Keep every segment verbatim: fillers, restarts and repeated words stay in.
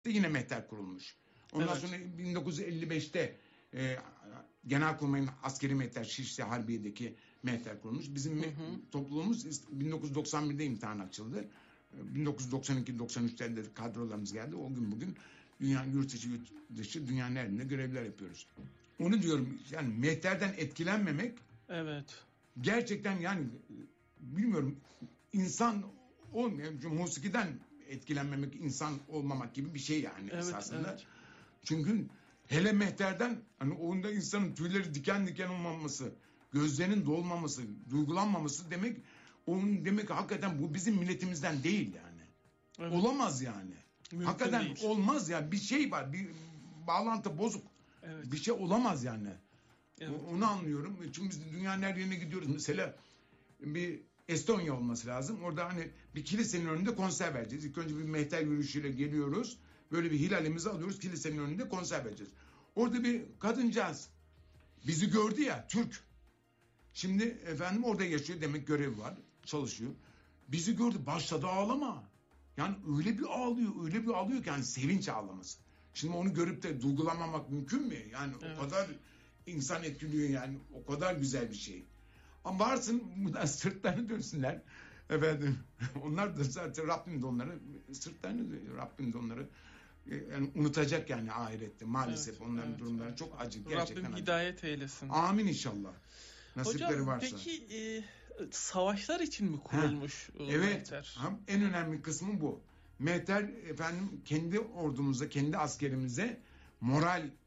yine mehter kurulmuş. Ondan Evet. sonra bin dokuz yüz elli beşte e, Genelkurmay'ın askeri mehter Şişli Harbiye'deki mehter kurulmuş. Bizim Hı hı. topluluğumuz bin dokuz yüz doksan birde imtihan açıldı. bin dokuz yüz doksan iki doksan üçte de kadrolarımız geldi. O gün bugün dünya yurt içi yurt dışı dünyanın her yerinde görevler yapıyoruz. Onu diyorum, yani mehterden etkilenmemek, Evet. gerçekten yani bilmiyorum, insan olmuyor. Musikiden etkilenmemek insan olmamak gibi bir şey yani Evet, esasında. evet. Çünkü hele mehterden, hani onda insanın tüyleri diken diken olmaması, gözlerinin dolmaması, duygulanmaması demek, onun demek hakikaten bu bizim milletimizden değil yani. Evet. Olamaz yani. Mümkün hakikaten değil. olmaz ya, bir şey var, bir bağlantı bozuk. Evet. Bir şey olamaz yani. Evet. O- Onu anlıyorum. Çünkü biz dünyanın her yerine gidiyoruz. Mesela bir Estonya olması lazım. Orada hani bir kilisenin önünde konser vereceğiz. İlk önce bir mehter yürüyüşüyle geliyoruz. Böyle bir hilalimizi alıyoruz. Kilisenin önünde konser vereceğiz. Orada bir kadıncağız bizi gördü ya, Türk. Şimdi efendim orada yaşıyor, demek görevi var. Çalışıyor. Bizi gördü, başladı ağlama. Yani öyle bir ağlıyor, öyle bir ağlıyor ki yani sevinç ağlaması. Şimdi onu görüp de duygulanmamak mümkün mü? Yani Evet. o kadar insan etkiliyor yani, o kadar güzel bir şey. Ama varsın buradan sırtlarını dönsünler. Efendim onlar da zaten Rabbim de onları sırtlarını, Rabbim de onları e, yani unutacak yani ahirette. Maalesef Evet, onların evet, durumları evet. çok acı. Gerçekten Rabbim acı. hidayet eylesin. Amin inşallah. Nasipleri Hocam varsa. peki e, savaşlar için mi kurulmuş e, Evet. mehter? Ha, en önemli kısmı bu. Mehter efendim kendi ordumuza, kendi askerimize moral e,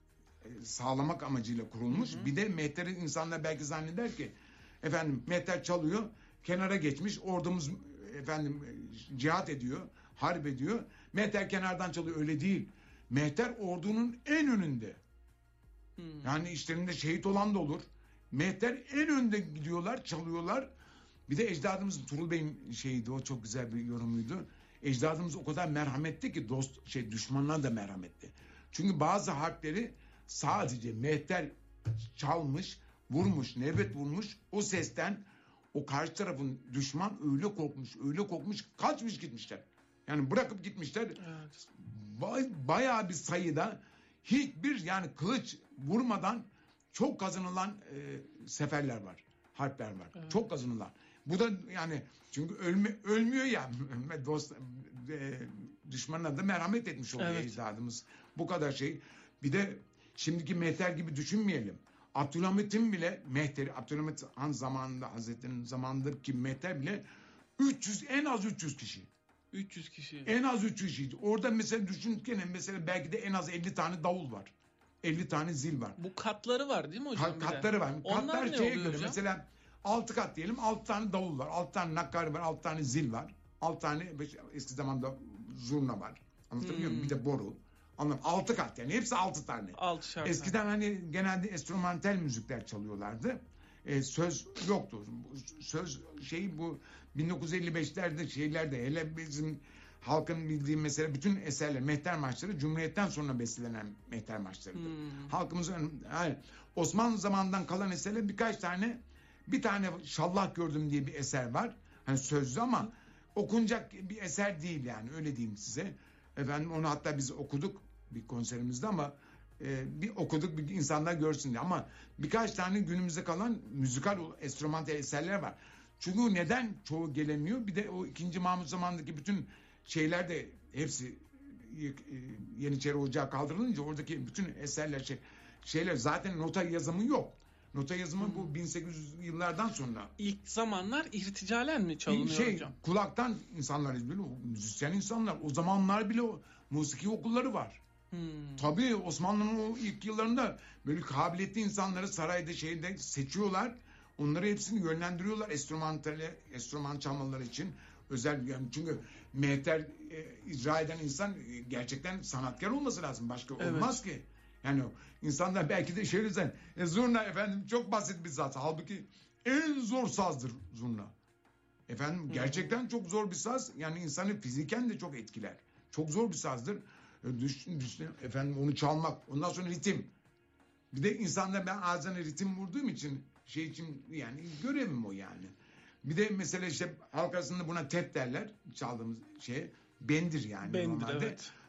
sağlamak amacıyla kurulmuş. Hı hı. Bir de mehteri insanlar belki zanneder ki efendim mehter çalıyor, kenara geçmiş, ordumuz efendim e, cihat ediyor, harp ediyor. Mehter kenardan çalıyor, öyle değil. Mehter ordunun en önünde. Hı. Yani işlerinde şehit olan da olur. Mehter en önde gidiyorlar, çalıyorlar. Bir de ecdadımız, Turul Bey'in şeyiydi, o çok güzel bir yorumuydu. Ecdadımız o kadar merhametli ki dost şey düşmanına da merhametli. Çünkü bazı harpleri sadece mehter çalmış, vurmuş, nöbet vurmuş. O sesten o karşı tarafın düşman öyle korkmuş, öyle korkmuş, kaçmış gitmişler. Yani bırakıp gitmişler. Evet. Bay, bayağı bir sayıda hiçbir yani kılıç vurmadan çok kazanılan e, seferler var. Harpler var. Evet. Çok kazanılan. Bu da yani çünkü ölme, ölmüyor ya dost, e, düşmanına da merhamet etmiş oluyor Evet. ecdadımız. Bu kadar şey. Bir de şimdiki mehter gibi düşünmeyelim. Abdülhamit'in bile mehteri, Abdülhamit Han zamanında, Hazretleri'nin zamanındaki mehter bile üç yüz, en az üç yüz kişi. üç yüz kişi. En az üç yüz kişiydi. Orada mesela düşünürken mesela belki de en az elli tane davul var. elli tane zil var. Bu katları var değil mi hocam? Ka- bir de? katları var. Onlar Katlar ne şeye oluyor göre hocam? mesela altı kat diyelim, altı tane davul var, altı tane nakkar var, altı tane zil var, altı tane eski zamanda zurna var. Anlatabiliyor muyum? Hmm. Bir de boru. Anladım. altı kat yani, hepsi altı tane. Altı şarkı. Eskiden hani genelde enstrümantal müzikler çalıyorlardı. Ee, söz yoktu. Bu söz şey bu bin dokuz yüz elli beşlerde şeylerde, hele bizim halkın bildiği mesela bütün eserler, mehter marşları Cumhuriyet'ten sonra bestelenen mehter marşlarıdır. Hmm. Halkımızın yani Osmanlı zamanından kalan eserler birkaç tane, bir tane Şallah gördüm diye bir eser var. Hani sözlü ama okunacak bir eser değil yani, öyle diyeyim size. Efendim onu hatta biz okuduk bir konserimizde ama e, bir okuduk, bir insanlar görsün diye. Ama birkaç tane günümüzde kalan müzikal enstrümantal eserler var. Çünkü neden çoğu gelemiyor? Bir de o ikinci Mahmut zamanındaki bütün şeyler de hepsi e, Yeniçeri Ocağı kaldırılınca oradaki bütün eserler şey, şeyler zaten nota yazımı yok. Nota yazımı bu bin sekiz yüz yıllardan sonra. İlk zamanlar irticalen mi çalınıyor şey, hocam? kulaktan insanlar ezberliyor, müzisyen insanlar. O zamanlar bile o, musiki okulları var. Hmm. Tabii Osmanlı'nın o ilk yıllarında böyle kabiliyetli insanları sarayda şeyde seçiyorlar. Onları hepsini yönlendiriyorlar enstrümantale, enstrüman çalmaları için. Özel yani, çünkü mehter e, icra eden insan e, gerçekten sanatkar olması lazım. Başka Evet. olmaz ki. Yani insanlar belki de şöyle sen e, zurna efendim çok basit bir saz. Halbuki en zor sazdır zurna. Efendim gerçekten Hı-hı. çok zor bir saz. Yani insanı fiziken de çok etkiler. Çok zor bir sazdır. Düşün, düşün, efendim onu çalmak. Ondan sonra ritim. Bir de insanlar, ben ağzına ritim vurduğum için şey için yani görevim o yani. Bir de mesela işte halk arasında buna tep derler, çaldığımız şey bendir yani Bendir, normalde. evet.